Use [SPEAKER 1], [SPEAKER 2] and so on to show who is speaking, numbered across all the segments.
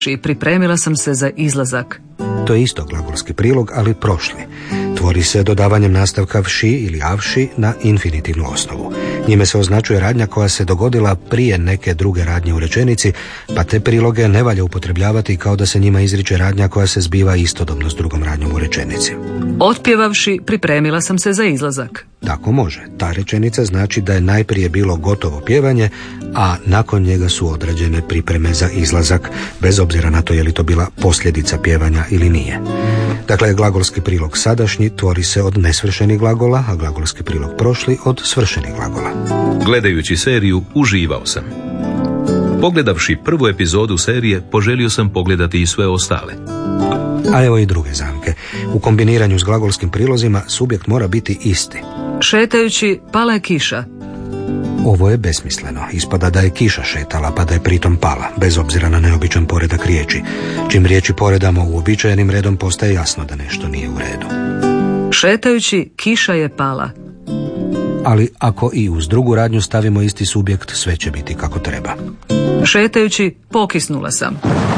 [SPEAKER 1] Pripremila sam se za izlazak.
[SPEAKER 2] To je isto glagolski prilog, ali prošli. Tvori se dodavanjem nastavka vši ili avši na infinitivnu osnovu. Njime se označuje radnja koja se dogodila prije neke druge radnje u rečenici, pa te priloge ne valja upotrebljavati kao da se njima izriče radnja koja se zbiva istodobno s drugom radnjom u rečenici.
[SPEAKER 1] Otpjevavši, pripremila sam se za izlazak.
[SPEAKER 2] Tako može. Ta rečenica znači da je najprije bilo gotovo pjevanje, a nakon njega su odrađene pripreme za izlazak, bez obzira na to je li to bila posljedica pjevanja ili nije. Dakle, glagolski prilog sadašnji tvori se od nesvršenih glagola, a glagolski prilog prošli od svršenih glagola.
[SPEAKER 3] Gledajući seriju, uživao sam. Pogledavši prvu epizodu serije, poželio sam pogledati i sve ostale.
[SPEAKER 2] A evo i druge zamke. U kombiniranju s glagolskim prilozima subjekt mora biti isti.
[SPEAKER 1] Šetajući, pala je kiša.
[SPEAKER 2] Ovo je besmisleno. Ispada da je kiša šetala, pa da je pritom pala, bez obzira na neobičan poredak riječi. Čim riječi poredamo uobičajenim redom, postaje jasno da nešto nije u redu.
[SPEAKER 1] Šetajući, kiša je pala.
[SPEAKER 2] Ali ako i uz drugu radnju stavimo isti subjekt, sve će biti kako treba.
[SPEAKER 1] Šetajući, pokisnula sam.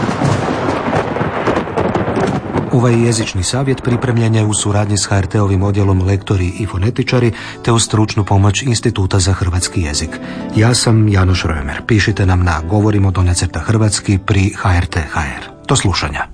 [SPEAKER 2] Ovaj jezični savjet pripremljen je u suradnji s HRT-ovim odjelom Lektori i fonetičari te uz stručnu pomoć Instituta za hrvatski jezik. Ja sam Janoš Römer. Pišite nam na govorimo_hrvatski pri HRT.hr. Do slušanja.